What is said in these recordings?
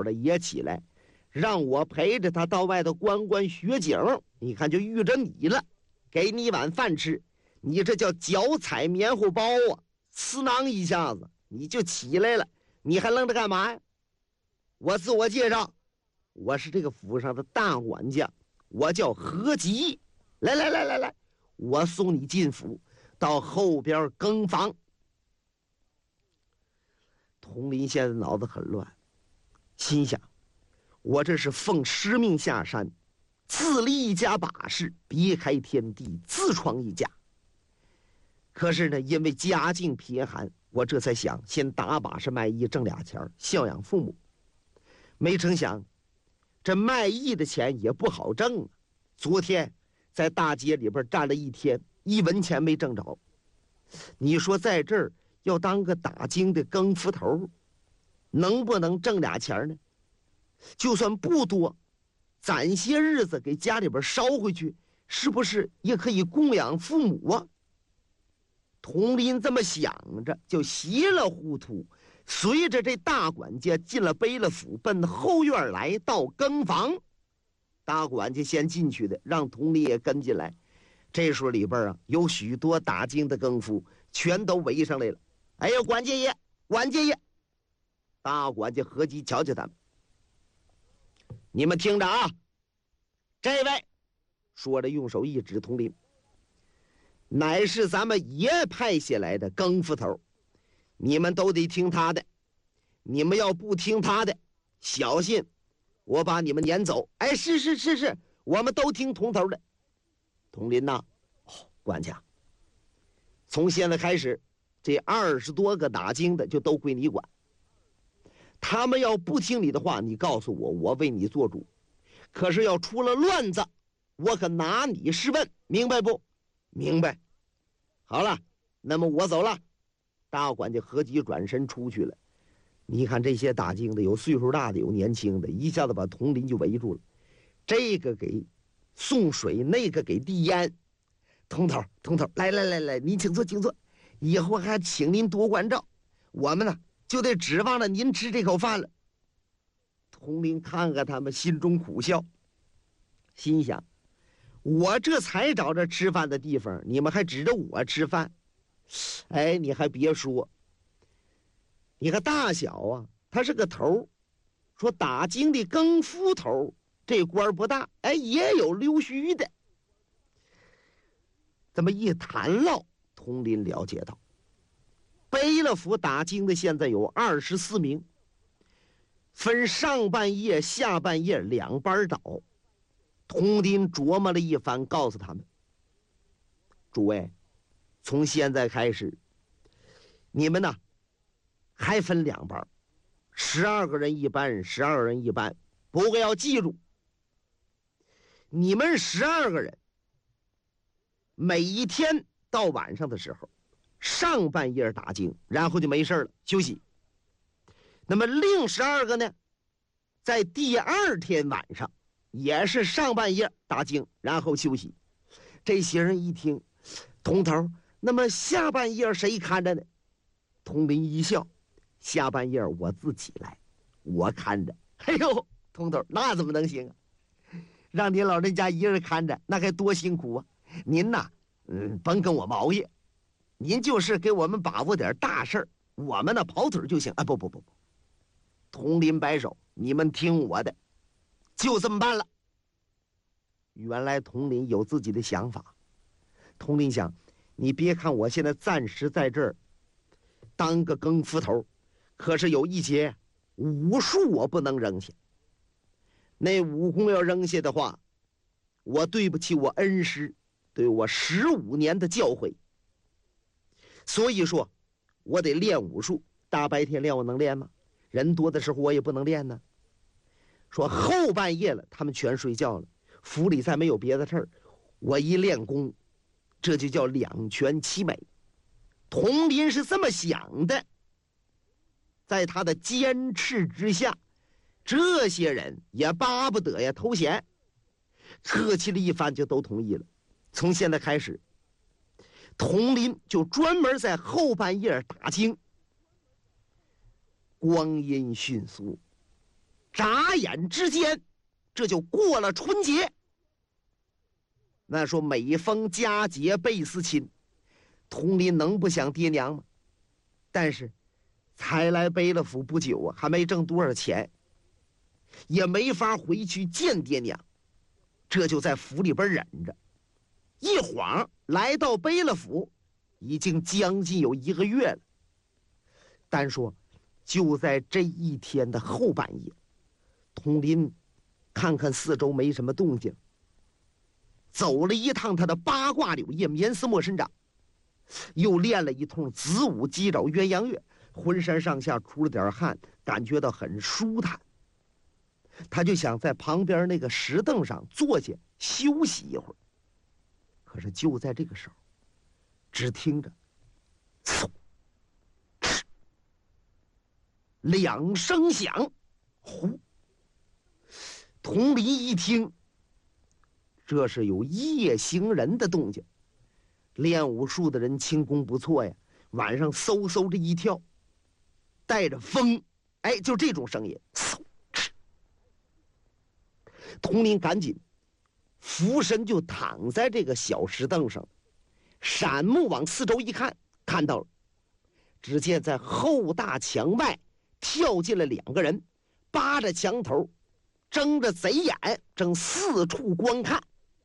了也起来，让我陪着他到外头观观雪景。你看就遇着你了，给你一碗饭吃，你这叫脚踩棉花包啊，呲囔一下子你就起来了，你还愣着干嘛呀？我自我介绍，我是这个府上的大管家，我叫何吉。来，我送你进府，到后边更房。佟林现在脑子很乱，心想，我这是奉师命下山，自立一家把式，别开天地，自创一家。可是呢，因为家境贫寒，我这才想先打把式卖艺挣俩钱，孝养父母。没成想，这卖艺的钱也不好挣啊。昨天在大街里边站了一天，1文钱没挣着。你说在这儿要当个打更的更夫头，能不能挣俩钱呢？就算不多，攒些日子给家里边捎回去，是不是也可以供养父母啊？佟林这么想着，就稀里糊涂随着这大管家进了贝勒府，奔后院来到更房。大管家先进去的，让佟林也跟进来。这时候里边有许多打更的更夫全都围上来了。哎呀，管家爷，管家爷！大管家何吉瞧瞧他们，你们听着啊，这位说着用手一指佟林，乃是咱们爷派下来的更夫头，你们都得听他的。你们要不听他的，小心我把你们撵走。哎，是，我们都听佟头的。佟林呐，管家，从现在开始，这20多个打更的就都归你管。他们要不听你的话，你告诉我，我为你做主。可是要出了乱子，我可拿你试问，明白不？明白。好了，那么我走了。大管家何吉转身出去了。你看这些打更的，有岁数大的，有年轻的，一下子把佟林就围住了。这个给送水，那个给递烟。佟头，来，您请坐，请坐。以后还请您多关照，我们呢就得指望着您吃这口饭了。佟林看看他们，心中苦笑，心想：我这才找着吃饭的地方，你们还指着我吃饭？哎，你还别说，你看大小啊，他是个头，说打更的更夫头，这官不大，哎，也有溜须的。这么一谈唠，佟林了解到，贝勒府打更的现在有24名，分上半夜、下半夜2班倒。佟林琢磨了一番，告诉他们：诸位，从现在开始，你们呢还分2班，12个人一班，12个人一班。不过要记住，你们12个人每一天到晚上的时候，上半夜打更，然后就没事了，休息。那么另12个呢，在第2天晚上也是上半夜打更，然后休息。这些人一听，佟头，那么下半夜谁看着呢？佟林一笑，下半夜我自己来，我看着。哎呦，佟头，那怎么能行啊？让您老人家一人看着，那该多辛苦啊！您呐，甭跟我毛爷，您就是给我们把握点大事儿，我们呢跑腿就行啊！不，佟林摆手，你们听我的，就这么办了。原来佟林有自己的想法。佟林想，你别看我现在暂时在这儿当个更夫头，可是有一节武术我不能扔下。那武功要扔下的话，我对不起我恩师对我15年的教诲。所以说我得练武术。大白天练我能练吗？人多的时候我也不能练呢。说后半夜了，他们全睡觉了，府里再没有别的事儿，我一练功，这就叫两全其美。佟林是这么想的。在他的坚持之下，这些人也巴不得呀偷闲，客气了一番就都同意了。从现在开始，佟林就专门在后半夜打更。光阴迅速， 眨眼之间，这就过了春节。那说每逢佳节倍思亲，佟林能不想爹娘吗？但是才来贝勒府不久啊，还没挣多少钱，也没法回去见爹娘，这就在府里边忍着。一晃来到贝勒府，已经将近有1个月了。单说就在这一天的后半夜，佟林看看四周没什么动静，走了一趟他的八卦柳叶绵丝莫神掌，又练了一通子午鸡爪鸳鸯跃，浑身上下出了点汗，感觉到很舒坦。他就想在旁边那个石凳上坐下休息一会儿。可是就在这个时候，只听着嗖哧2声响，呼！佟林一听，这是有夜行人的动静。练武术的人轻功不错呀，晚上嗖嗖这一跳，带着风，哎，就这种声音。嗖哧佟林赶紧俯身就躺在这个小石凳上，闪目往四周一看，看到了，只见在后大墙外跳进了2个人，扒着墙头，睁着贼眼，正四处观看。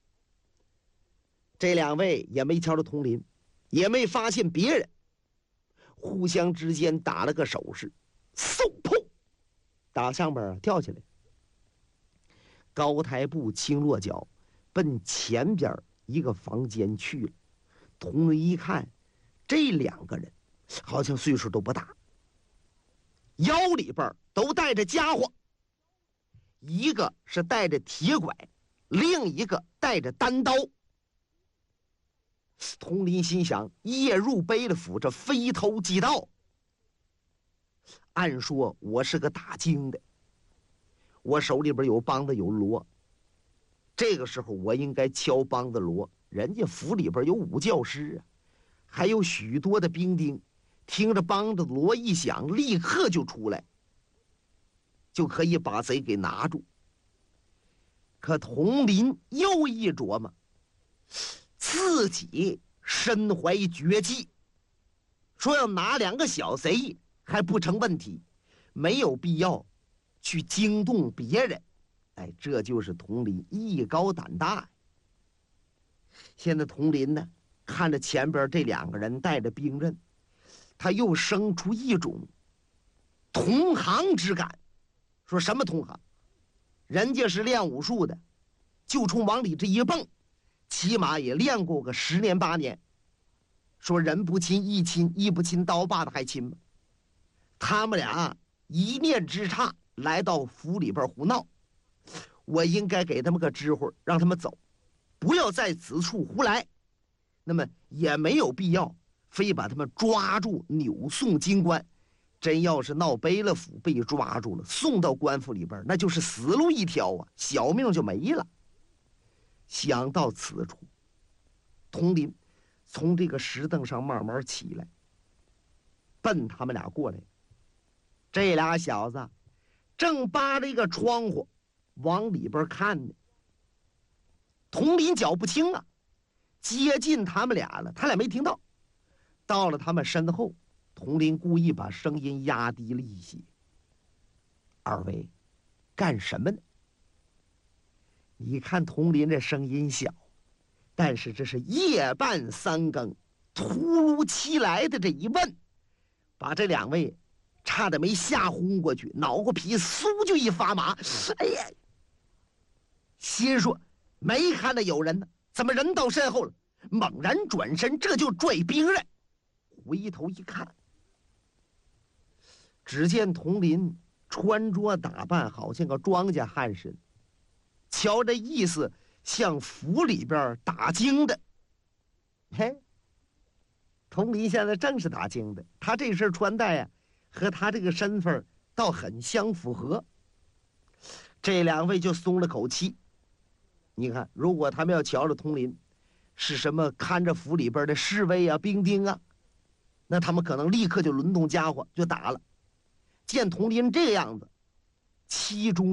这2位也没瞧着佟林，也没发现别人，互相之间打了个手势，嗖砰，打上边跳起来，高抬步轻落脚，奔前边一个房间去了。佟林一看，这2个人好像岁数都不大，腰里边都带着家伙，一个是带着铁拐，另一个带着单刀。佟林心想，夜入贝勒府，这飞偷即盗。按说我是个打更的，我手里边有梆子有锣，这个时候我应该敲梆子锣。人家府里边有武教师啊，还有许多的兵丁，听着梆子锣一响，立刻就出来，就可以把贼给拿住。可佟林又一琢磨，自己身怀绝技，说要拿2个小贼还不成问题，没有必要去惊动别人。哎，这就是佟林艺高胆大。现在佟林呢，看着前边这2个人带着兵刃，他又生出一种同行之感。说什么同行？人家是练武术的，就冲往里这一蹦，起码也练过个10年8年。说人不亲义亲，义不亲刀把的还亲吗？他们俩一念之差来到府里边胡闹，我应该给他们个知会，让他们走，不要在此处胡来。那么也没有必要非把他们抓住扭送京官。真要是闹贝勒府被抓住了，送到官府里边，那就是死路一条啊，小命就没了。想到此处，佟林从这个石凳上慢慢起来，奔他们俩过来。这俩小子正扒着一个窗户往里边看呢。佟林脚不轻啊，接近他们俩了，他俩没听到。到了他们身后，佟林故意把声音压低了一些：“二位干什么呢？”你看佟林这声音小，但是这是夜半3更突如其来的这一问，把这2位差点没吓昏过去，脑瓜皮嗖就一发麻。哎呀，心说没看到有人呢，怎么人到身后了？猛然转身，这就拽兵刃。回头一看，只见佟林穿着打扮好像个庄稼汉似的，瞧这意思像府里边打更的。嘿，佟林现在正是打更的，他这身穿戴啊，和他这个身份倒很相符合。这2位就松了口气。你看，如果他们要瞧着佟林是什么看着府里边的侍卫啊、兵丁啊，那他们可能立刻就轮动家伙就打了。见佟林这个样子， 其中